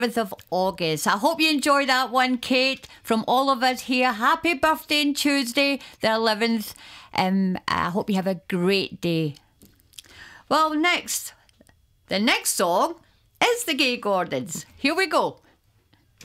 of August. I hope you enjoyed that one, Kate. From all of us here, happy birthday on Tuesday, the 11th. I hope you have a great day. Well, the next song is the Gay Gordons. Here we go.